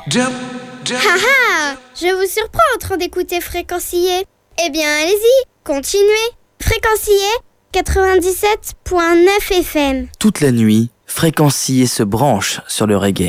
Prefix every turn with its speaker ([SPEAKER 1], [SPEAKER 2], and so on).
[SPEAKER 1] Haha, je vous surprends en train d'écouter Fréquencier. Eh bien, allez-y, continuez. Fréquencier 97.9 FM.
[SPEAKER 2] Toute la nuit, Fréquencier se branche sur le reggae.